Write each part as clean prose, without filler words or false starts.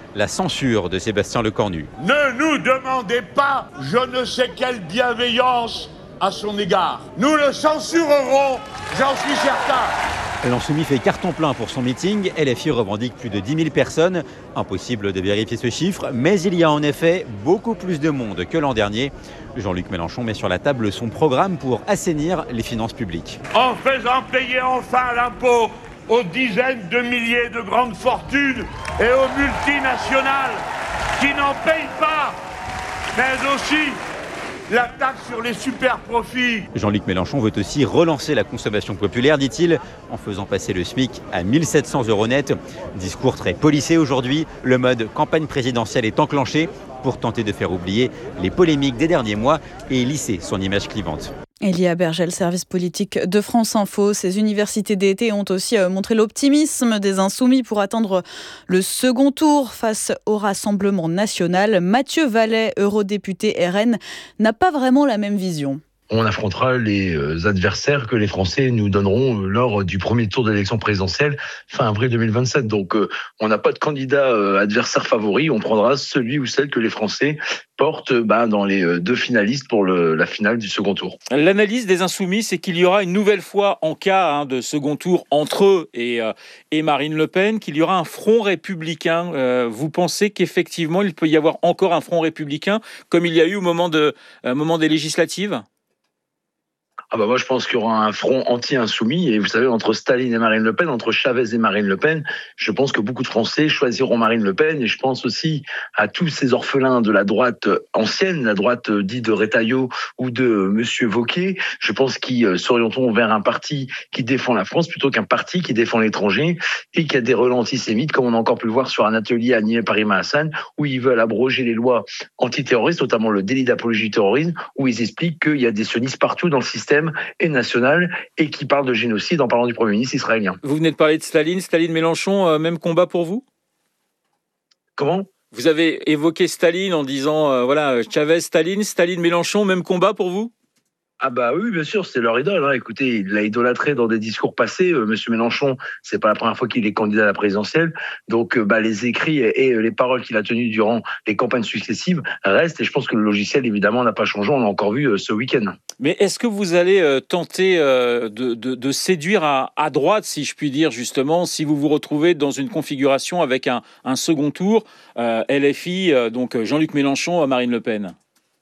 la censure de Sébastien Lecornu. Ne nous demandez pas je ne sais quelle bienveillance à son égard. Nous le censurerons, j'en suis certain. L'Insoumis fait carton plein pour son meeting. LFI revendique plus de 10 000 personnes. Impossible de vérifier ce chiffre, mais il y a en effet beaucoup plus de monde que l'an dernier. Jean-Luc Mélenchon met sur la table son programme pour assainir les finances publiques. En faisant payer enfin l'impôt aux dizaines de milliers de grandes fortunes et aux multinationales qui n'en payent pas, mais aussi la taxe sur les super profits. Jean-Luc Mélenchon veut aussi relancer la consommation populaire, dit-il, en faisant passer le SMIC à 1 700 € net. Discours très policé aujourd'hui. Le mode campagne présidentielle est enclenché pour tenter de faire oublier les polémiques des derniers mois et lisser son image clivante. Elia Bergel, service politique de France Info. Ces universités d'été ont aussi montré l'optimisme des Insoumis pour attendre le second tour face au Rassemblement national. Mathieu Vallet, eurodéputé RN, n'a pas vraiment la même vision. On affrontera les adversaires que les Français nous donneront lors du premier tour de l'élection présidentielle fin avril 2027. Donc on n'a pas de candidat adversaire favori, on prendra celui ou celle que les Français portent dans les deux finalistes pour la finale du second tour. L'analyse des Insoumis, c'est qu'il y aura une nouvelle fois, en cas de second tour entre eux et Marine Le Pen, qu'il y aura un front républicain. Vous pensez qu'effectivement, il peut y avoir encore un front républicain, comme il y a eu au moment des législatives ? Moi, je pense qu'il y aura un front anti-insoumis. Et vous savez, entre Staline et Marine Le Pen, entre Chavez et Marine Le Pen, je pense que beaucoup de Français choisiront Marine Le Pen. Et je pense aussi à tous ces orphelins de la droite ancienne, la droite dite de Retailleau ou de Monsieur Wauquiez. Je pense qu'ils s'orienteront vers un parti qui défend la France plutôt qu'un parti qui défend l'étranger et qui a des relents antisémites, comme on a encore pu le voir sur un atelier animé par Imma Hassan, où ils veulent abroger les lois antiterroristes, notamment le délit d'apologie du terrorisme, où ils expliquent qu'il y a des sionistes partout dans le système et national et qui parle de génocide en parlant du Premier ministre israélien. Vous venez de parler de Staline Mélenchon, même combat pour vous ? Comment ? Vous avez évoqué Staline en disant Chavez, Staline, Mélenchon, même combat pour vous ? Oui, bien sûr, c'est leur idole. Écoutez, il l'a idolâtré dans des discours passés. Monsieur Mélenchon, c'est pas la première fois qu'il est candidat à la présidentielle. Donc, les écrits et les paroles qu'il a tenues durant les campagnes successives restent. Et je pense que le logiciel, évidemment, n'a pas changé. On l'a encore vu ce week-end. Mais est-ce que vous allez tenter de séduire à droite, si je puis dire, justement, si vous vous retrouvez dans une configuration avec un second tour, LFI, donc Jean-Luc Mélenchon, Marine Le Pen ?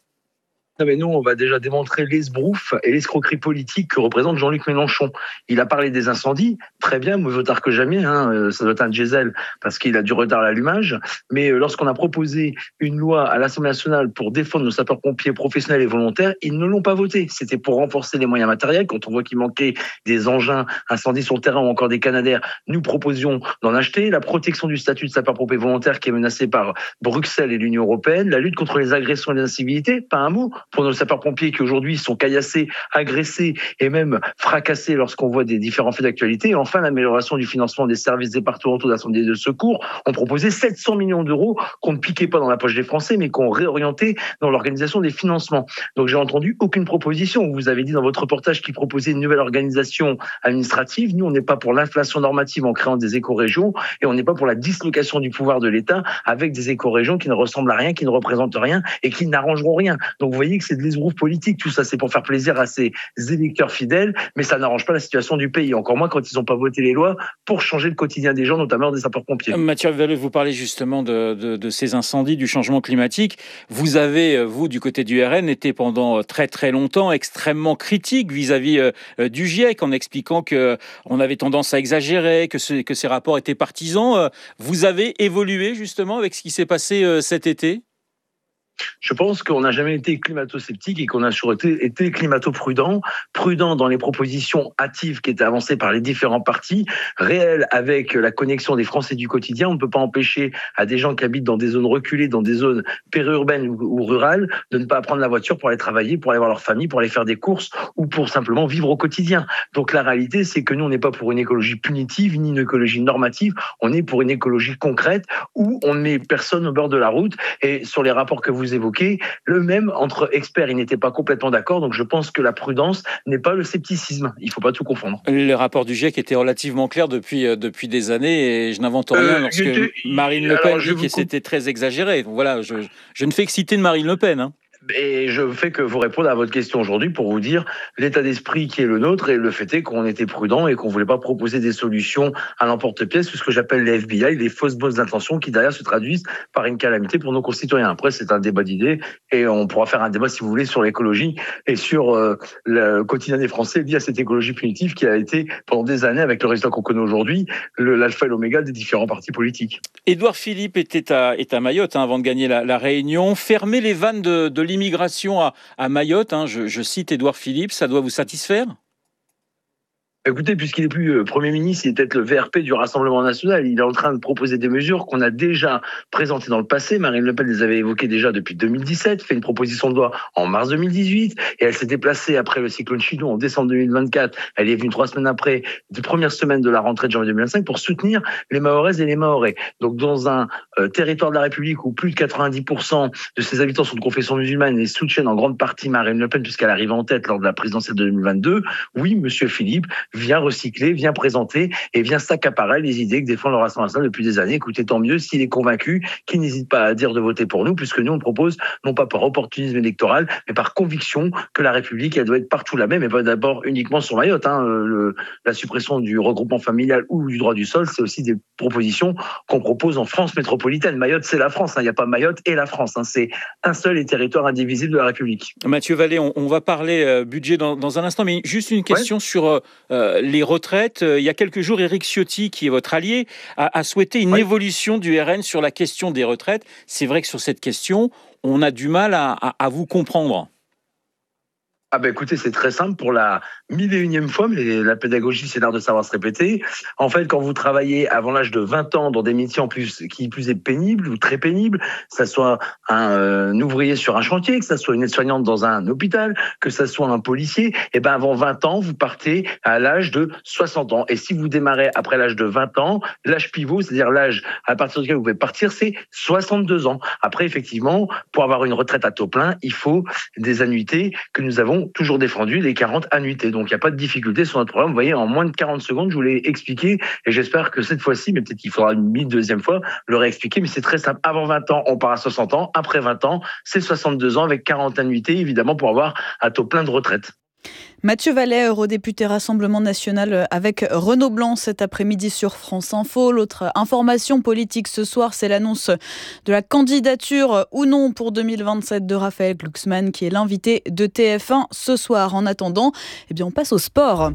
Non mais nous, on va déjà démontrer l'esbrouf et l'escroquerie politique que représente Jean-Luc Mélenchon. Il a parlé des incendies, très bien, mieux vaut tard que jamais, ça doit être un diesel parce qu'il a du retard à l'allumage. Mais lorsqu'on a proposé une loi à l'Assemblée nationale pour défendre nos sapeurs-pompiers professionnels et volontaires, ils ne l'ont pas voté. C'était pour renforcer les moyens matériels. Quand on voit qu'il manquait des engins incendies sur le terrain ou encore des canadaires, nous proposions d'en acheter. La protection du statut de sapeur-pompier volontaire qui est menacé par Bruxelles et l'Union européenne. La lutte contre les agressions et les incivilités, pas un mot pour nos sapeurs-pompiers qui aujourd'hui sont caillassés, agressés et même fracassés lorsqu'on voit des différents faits d'actualité. Et enfin, l'amélioration du financement des services départementaux d'incendie et de secours. On proposait 700 millions d'euros qu'on ne piquait pas dans la poche des Français, mais qu'on réorientait dans l'organisation des financements. Donc, j'ai entendu aucune proposition. Vous avez dit dans votre reportage qu'il proposait une nouvelle organisation administrative. Nous, on n'est pas pour l'inflation normative en créant des écorégions et on n'est pas pour la dislocation du pouvoir de l'État avec des écorégions qui ne ressemblent à rien, qui ne représentent rien et qui n'arrangeront rien. Donc, vous voyez que c'est de l'esbrouf politique. Tout ça, c'est pour faire plaisir à ces électeurs fidèles, mais ça n'arrange pas la situation du pays. Encore moins quand ils n'ont pas voté les lois pour changer le quotidien des gens, notamment des sapeurs-pompiers. Mathieu Vallet, vous parlez justement de ces incendies, du changement climatique. Vous avez, vous, du côté du RN, été pendant très très longtemps extrêmement critique vis-à-vis du GIEC, en expliquant qu'on avait tendance à exagérer, que ces rapports étaient partisans. Vous avez évolué justement avec ce qui s'est passé cet été ? Je pense qu'on n'a jamais été climato-sceptique et qu'on a toujours été climato-prudent, prudent dans les propositions hâtives qui étaient avancées par les différents partis, réel avec la connexion des Français du quotidien. On ne peut pas empêcher à des gens qui habitent dans des zones reculées, dans des zones périurbaines ou rurales, de ne pas prendre la voiture pour aller travailler, pour aller voir leur famille, pour aller faire des courses ou pour simplement vivre au quotidien. Donc la réalité, c'est que nous, on n'est pas pour une écologie punitive ni une écologie normative, on est pour une écologie concrète où on ne met personne au bord de la route. Et sur les rapports que vous vous évoquez, le même entre experts, ils n'étaient pas complètement d'accord. Donc je pense que la prudence n'est pas le scepticisme. Il ne faut pas tout confondre. Le rapport du GIEC était relativement clair depuis des années et je n'invente rien lorsque Marine Le Pen dit que c'était très exagéré. Voilà, je ne fais que citer de Marine Le Pen. Hein. Et je fais que vous répondre à votre question aujourd'hui pour vous dire l'état d'esprit qui est le nôtre, et le fait est qu'on était prudent et qu'on voulait pas proposer des solutions à l'emporte-pièce, ce que j'appelle les FBI, les fausses bonnes intentions qui derrière se traduisent par une calamité pour nos concitoyens. Après, c'est un débat d'idées et on pourra faire un débat, si vous voulez, sur l'écologie et sur le quotidien des Français lié à cette écologie punitive qui a été pendant des années, avec le résultat qu'on connaît aujourd'hui, l'alpha et l'oméga des différents partis politiques. Édouard Philippe est à Mayotte avant de gagner la Réunion. Fermer les vannes de l'immigration à Mayotte, je cite Édouard Philippe, ça doit vous satisfaire ? Écoutez, puisqu'il n'est plus Premier ministre, il est peut-être le VRP du Rassemblement national. Il est en train de proposer des mesures qu'on a déjà présentées dans le passé. Marine Le Pen les avait évoquées déjà depuis 2017, fait une proposition de loi en mars 2018, et elle s'est déplacée après le cyclone Chido en décembre 2024. Elle est venue 3 semaines après, les premières semaines de la rentrée de janvier 2025, pour soutenir les Mahoraises et les Mahorais. Donc dans un territoire de la République où plus de 90% de ses habitants sont de confession musulmane et soutiennent en grande partie Marine Le Pen puisqu'elle arrive en tête lors de la présidentielle de 2022, oui, monsieur Philippe vient recycler, vient présenter et vient s'accaparer les idées que défend le Rassemblement national depuis des années. Écoutez, tant mieux s'il est convaincu, qu'il n'hésite pas à dire de voter pour nous, puisque nous on propose, non pas par opportunisme électoral, mais par conviction que la République, elle doit être partout la même, et pas d'abord uniquement sur Mayotte. La suppression du regroupement familial ou du droit du sol, c'est aussi des propositions qu'on propose en France métropolitaine. Mayotte, c'est la France. Il n'y a pas Mayotte et la France. C'est un seul et territoire indivisible de la République. Mathieu Vallée, on va parler budget dans un instant, mais juste une question sur les retraites. Il y a quelques jours, Éric Ciotti, qui est votre allié, a souhaité une évolution du RN sur la question des retraites. C'est vrai que sur cette question, on a du mal à vous comprendre. Écoutez, c'est très simple, pour la 1001e fois, mais la pédagogie, c'est l'art de savoir se répéter. En fait, quand vous travaillez avant l'âge de 20 ans dans des métiers qui plus est pénible ou très pénible, que ça soit un ouvrier sur un chantier, que ça soit une aide-soignante dans un hôpital, que ça soit un policier, avant 20 ans, vous partez à l'âge de 60 ans. Et si vous démarrez après l'âge de 20 ans, l'âge pivot, c'est-à-dire l'âge à partir duquel vous pouvez partir, c'est 62 ans. Après, effectivement, pour avoir une retraite à taux plein, il faut des annuités que nous avons toujours défendu, les 40 annuités. Donc, il n'y a pas de difficulté sur notre programme. Vous voyez, en moins de 40 secondes, je vous l'ai expliqué, et j'espère que cette fois-ci, mais peut-être qu'il faudra une deuxième fois, le réexpliquer, mais c'est très simple. Avant 20 ans, on part à 60 ans. Après 20 ans, c'est 62 ans avec 40 annuités, évidemment, pour avoir à taux plein de retraite. Mathieu Vallet, eurodéputé Rassemblement national avec Renaud Blanc cet après-midi sur France Info. L'autre information politique ce soir, c'est l'annonce de la candidature ou non pour 2027 de Raphaël Glucksmann, qui est l'invité de TF1 ce soir. En attendant, on passe au sport.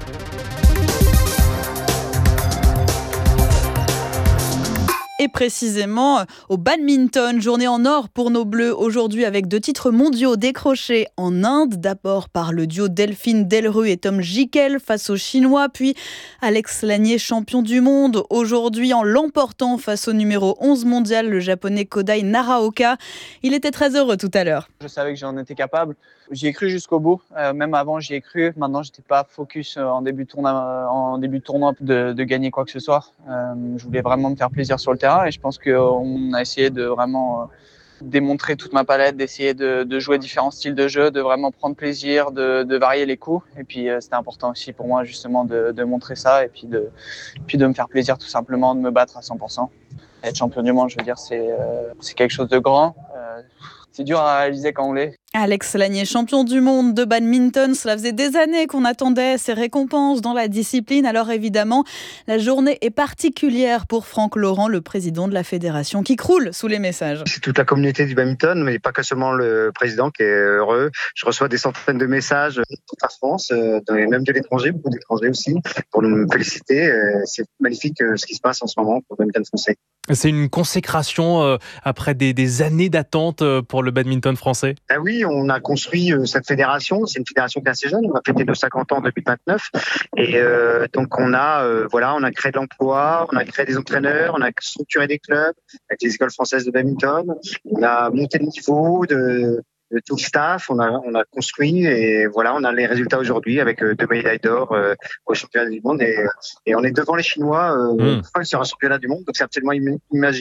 Et précisément au badminton, journée en or pour nos Bleus aujourd'hui avec 2 titres mondiaux décrochés en Inde. D'abord par le duo Delphine Delru et Tom Jikel face aux Chinois, puis Alex Lanier, champion du monde aujourd'hui en l'emportant face au numéro 11 mondial, le japonais Kodai Naraoka. Il était très heureux tout à l'heure. Je savais que j'en étais capable. J'y ai cru jusqu'au bout. Même avant, j'y ai cru. Maintenant, j'étais pas focus en début de tournoi de gagner quoi que ce soit. Je voulais vraiment me faire plaisir sur le terrain et je pense qu'on a essayé de vraiment démontrer toute ma palette, d'essayer de jouer différents styles de jeu, de vraiment prendre plaisir, de varier les coups. Et puis, c'était important aussi pour moi justement de montrer ça et puis de me faire plaisir tout simplement, de me battre à 100%. Être champion du monde, je veux dire, c'est quelque chose de grand. C'est dur à réaliser quand on l'est. Alex Lanier, champion du monde de badminton. Cela faisait des années qu'on attendait ces récompenses dans la discipline. Alors évidemment, la journée est particulière pour Franck Laurent, le président de la fédération, qui croule sous les messages. C'est toute la communauté du badminton, mais pas que seulement le président qui est heureux. Je reçois des centaines de messages de toute la France, même de l'étranger, beaucoup d'étrangers aussi, pour nous féliciter. C'est magnifique ce qui se passe en ce moment pour le badminton français. C'est une consécration après des années d'attente pour le badminton français. Ah oui, on a construit cette fédération. C'est une fédération qui est assez jeune. On va fêter nos 50 ans en 2029. Et donc on a créé de l'emploi, on a créé des entraîneurs, on a structuré des clubs avec les écoles françaises de badminton. On a monté le niveau de tout le staff, on a construit et voilà, on a les résultats aujourd'hui avec 2 médailles d'or au championnat du monde et on est devant les Chinois sur un championnat du monde, donc c'est absolument inimaginable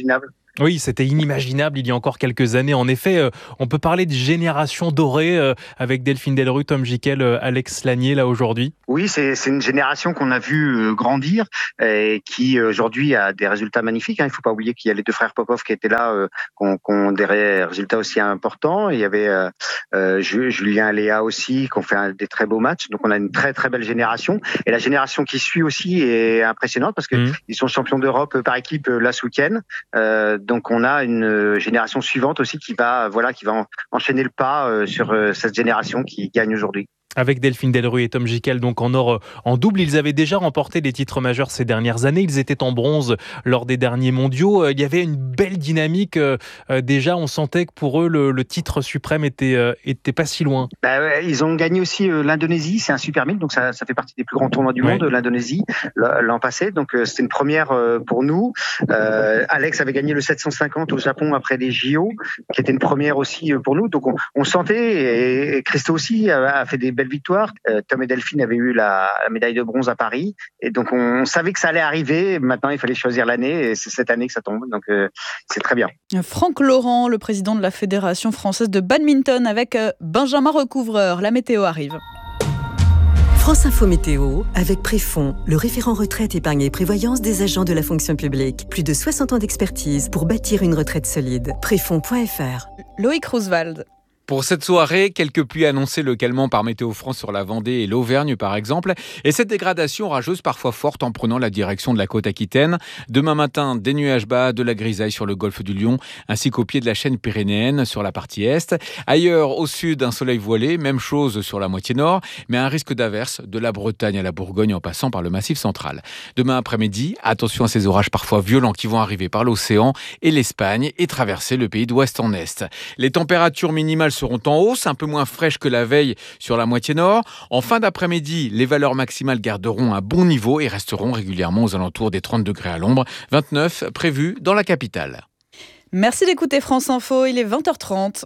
Oui, c'était inimaginable il y a encore quelques années. En effet, on peut parler de génération dorée avec Delphine Delruy, Tom Gickel, Alex Lanier là aujourd'hui. Oui, c'est une génération qu'on a vu grandir et qui aujourd'hui a des résultats magnifiques. Il ne faut pas oublier qu'il y a les deux frères Popov qui étaient là, qui ont des résultats aussi importants. Il y avait Julien et Léa aussi qui ont fait des très beaux matchs. Donc on a une très très belle génération. Et la génération qui suit aussi est impressionnante parce que ils sont champions d'Europe par équipe là ce week-end. Donc on a une génération suivante aussi qui va enchaîner le pas sur cette génération qui gagne aujourd'hui. Avec Delphine Delruy et Tom Gickel, donc en or en double. Ils avaient déjà remporté des titres majeurs ces dernières années. Ils étaient en bronze lors des derniers mondiaux. Il y avait une belle dynamique. Déjà, on sentait que pour eux, le titre suprême était pas si loin. Ils ont gagné aussi l'Indonésie. C'est un Super 1000, donc ça fait partie des plus grands tournois du monde, l'Indonésie, l'an passé. Donc c'était une première pour nous. Alex avait gagné le 750 au Japon après les JO, qui était une première aussi pour nous. Donc on sentait, et Christo aussi a fait des belles victoires. Tom et Delphine avaient eu la médaille de bronze à Paris, et donc on savait que ça allait arriver. Maintenant, il fallait choisir l'année, et c'est cette année que ça tombe, donc c'est très bien. Franck Laurent, le président de la Fédération française de badminton, avec Benjamin Recouvreur. La météo arrive. France Info Météo, avec Préfond, le référent retraite, épargne et prévoyance des agents de la fonction publique. Plus de 60 ans d'expertise pour bâtir une retraite solide. Préfond.fr. Loïc Roosevald. Pour cette soirée, quelques pluies annoncées localement par Météo France sur la Vendée et l'Auvergne par exemple. Et cette dégradation orageuse parfois forte en prenant la direction de la côte aquitaine. Demain matin, des nuages bas, de la grisaille sur le golfe du Lion, ainsi qu'au pied de la chaîne pyrénéenne sur la partie est. Ailleurs, au sud, un soleil voilé, même chose sur la moitié nord, mais un risque d'averse de la Bretagne à la Bourgogne en passant par le Massif central. Demain après-midi, attention à ces orages parfois violents qui vont arriver par l'océan et l'Espagne et traverser le pays d'ouest en est. Les températures minimales seront en hausse, un peu moins fraîches que la veille sur la moitié nord. En fin d'après-midi, les valeurs maximales garderont un bon niveau et resteront régulièrement aux alentours des 30 degrés à l'ombre, 29 prévus dans la capitale. Merci d'écouter France Info, il est 20h30.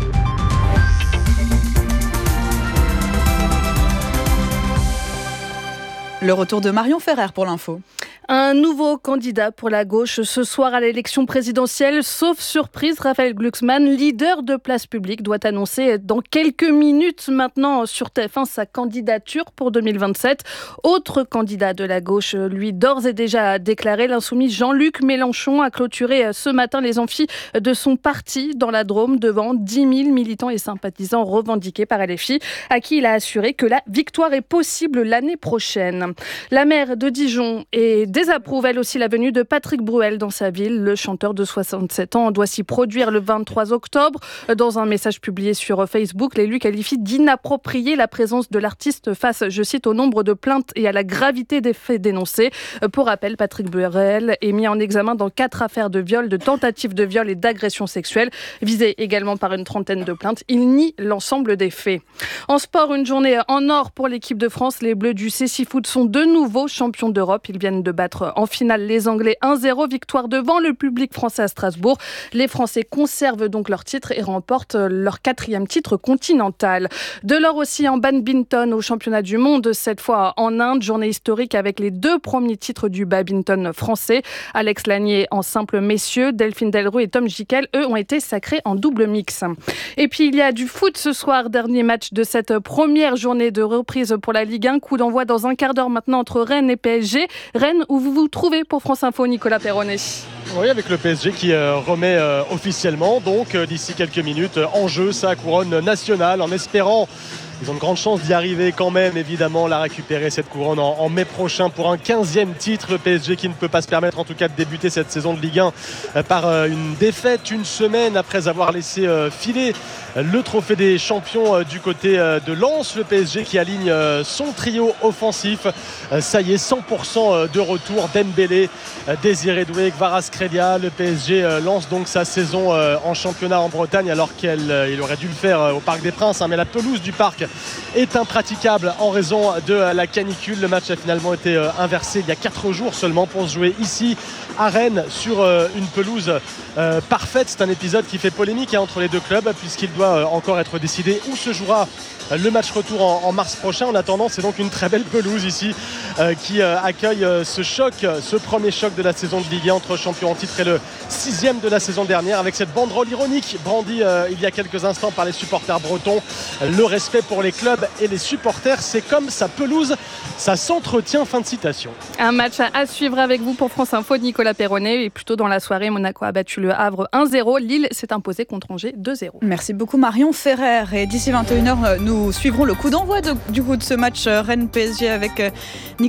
Le retour de Marion Ferrer pour l'info. Un nouveau candidat pour la gauche ce soir à l'élection présidentielle. Sauf surprise, Raphaël Glucksmann, leader de Place Publique, doit annoncer dans quelques minutes maintenant sur TF1 sa candidature pour 2027. Autre candidat de la gauche, lui, d'ores et déjà déclaré, l'insoumis Jean-Luc Mélenchon a clôturé ce matin les amphis de son parti dans la Drôme devant 10 000 militants et sympathisants revendiqués par LFI, à qui il a assuré que la victoire est possible l'année prochaine. La maire de Dijon désapprouve elle aussi la venue de Patrick Bruel dans sa ville. Le chanteur de 67 ans doit s'y produire le 23 octobre. Dans un message publié sur Facebook, l'élu qualifie d'inapproprié la présence de l'artiste face, je cite, au nombre de plaintes et à la gravité des faits dénoncés. Pour rappel, Patrick Bruel est mis en examen dans 4 affaires de viol, de tentatives de viol et d'agression sexuelle, visé également par une trentaine de plaintes. Il nie l'ensemble des faits. En sport, une journée en or pour l'équipe de France. Les Bleus du Cécifoot sont de nouveau champions d'Europe. Ils viennent de battre en finale les Anglais 1-0, victoire devant le public français à Strasbourg. Les Français conservent donc leur titre et remportent leur 4e titre continental. De l'or aussi en badminton au championnat du monde, cette fois en Inde, journée historique avec les 2 premiers titres du badminton français. Alex Lanier en simple messieurs, Delphine Delruy et Tom Gickel, eux, ont été sacrés en double mix. Et puis il y a du foot ce soir, dernier match de cette première journée de reprise pour la Ligue 1. Coup d'envoi dans un quart d'heure maintenant entre Rennes et PSG. Rennes, où vous vous trouvez pour France Info, Nicolas Perronnet? Oui, avec le PSG qui remet officiellement, donc d'ici quelques minutes, en jeu sa couronne nationale, en espérant. Ils ont de grandes chances d'y arriver quand même, évidemment, la récupérer cette couronne en mai prochain pour un 15e titre. Le PSG qui ne peut pas se permettre en tout cas de débuter cette saison de Ligue 1 par une défaite une semaine après avoir laissé filer le trophée des champions du côté de Lens. Le PSG qui aligne son trio offensif. Ça y est, 100% de retour. Dembélé, Désiré Doué, Kvaratskhelia. Le PSG lance donc sa saison en championnat en Bretagne alors qu'il aurait dû le faire au Parc des Princes. Mais la pelouse du Parc est impraticable en raison de la canicule. Le match a finalement été inversé il y a 4 jours seulement pour se jouer ici à Rennes sur une pelouse parfaite. C'est un épisode qui fait polémique entre les deux clubs puisqu'il doit encore être décidé où se jouera le match retour en mars prochain. En attendant, c'est donc une très belle pelouse ici qui accueille ce premier choc de la saison de Ligue 1 entre champion en titre et le 6e de la saison dernière, avec cette banderole ironique brandie il y a quelques instants par les supporters bretons. Le respect pour les clubs et les supporters, c'est comme sa pelouse, ça s'entretient. Fin de citation. Un match à suivre avec vous pour France Info de Nicolas Perronnet. Et plutôt dans la soirée, Monaco a battu le Havre 1-0. Lille s'est imposé contre Angers 2-0. Merci beaucoup Marion Ferrer. Et d'ici 21h, nous suivrons le coup d'envoi de ce match Rennes-PSG avec Nicolas